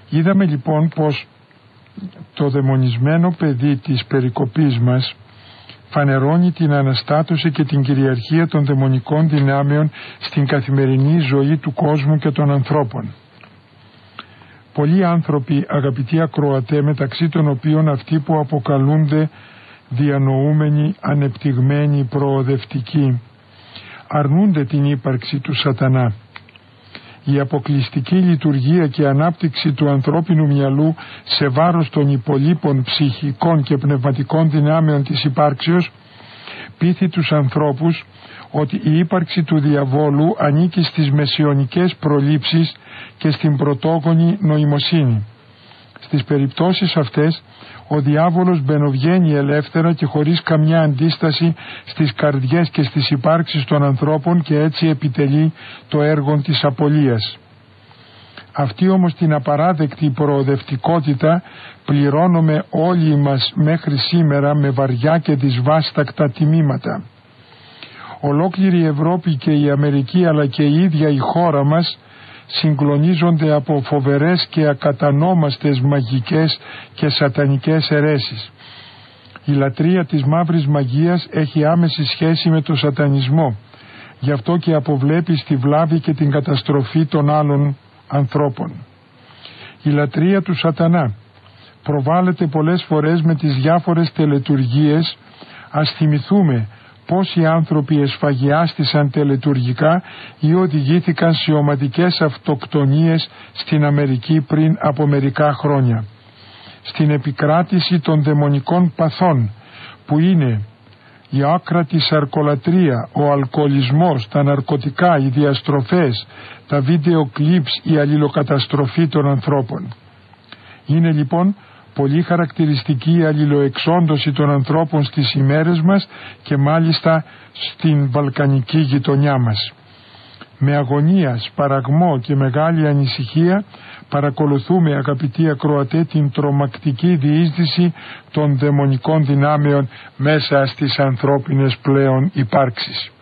Είδαμε λοιπόν πως το δαιμονισμένο παιδί της περικοπής μας φανερώνει την αναστάτωση και την κυριαρχία των δαιμονικών δυνάμεων στην καθημερινή ζωή του κόσμου και των ανθρώπων. Πολλοί άνθρωποι, αγαπητοί ακροατέ, μεταξύ των οποίων αυτοί που αποκαλούνται διανοούμενοι, ανεπτυγμένοι, προοδευτικοί, αρνούνται την ύπαρξη του σατανά. Η αποκλειστική λειτουργία και ανάπτυξη του ανθρώπινου μυαλού σε βάρος των υπολείπων ψυχικών και πνευματικών δυνάμεων της υπάρξεως πείθει τους ανθρώπους ότι η ύπαρξη του διαβόλου ανήκει στις μεσιωνικές προλήψεις και στην πρωτόγονη νοημοσύνη. Στις περιπτώσεις αυτές ο διάβολος μπαινοβγαίνει ελεύθερα και χωρίς καμιά αντίσταση στις καρδιές και στις υπάρξεις των ανθρώπων και έτσι επιτελεί το έργο της απολείας. Αυτή όμως την απαράδεκτη προοδευτικότητα πληρώνουμε όλοι μας μέχρι σήμερα με βαριά και δυσβάστακτα τιμήματα. Ολόκληρη η Ευρώπη και η Αμερική αλλά και η ίδια η χώρα μας συγκλονίζονται από φοβερές και ακατανόμαστες μαγικές και σατανικές αιρέσεις. Η λατρεία της μαύρης μαγείας έχει άμεση σχέση με το σατανισμό, γι' αυτό και αποβλέπει στη βλάβη και την καταστροφή των άλλων ανθρώπων. Η λατρεία του σατανά προβάλλεται πολλές φορές με τις διάφορες τελετουργίες. Ας θυμηθούμε πόσοι άνθρωποι εσφαγιάστησαν τελετουργικά ή οδηγήθηκαν σε ομαδικές αυτοκτονίες στην Αμερική πριν από μερικά χρόνια. Στην επικράτηση των δαιμονικών παθών που είναι η άκρατη σαρκολατρία, ο αλκοολισμός, τα ναρκωτικά, οι διαστροφές, τα βίντεο κλιπς, η αλληλοκαταστροφή των ανθρώπων. Είναι λοιπόν πολύ χαρακτηριστική η αλληλοεξόντωση των ανθρώπων στις ημέρες μας και μάλιστα στην βαλκανική γειτονιά μας. Με αγωνία, σπαραγμό και μεγάλη ανησυχία παρακολουθούμε, αγαπητοί ακροατέ, την τρομακτική διείσδυση των δαιμονικών δυνάμεων μέσα στις ανθρώπινες πλέον υπάρξεις.